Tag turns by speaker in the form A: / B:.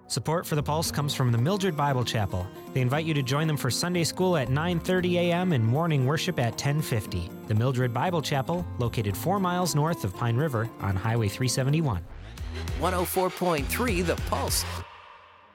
A: Support for The Pulse comes from the Mildred Bible Chapel. They invite you to join them for Sunday school at 9:30 a.m. and morning worship at 10:50. The Mildred Bible Chapel, located 4 miles north of Pine River on Highway 371.
B: 104.3 The Pulse.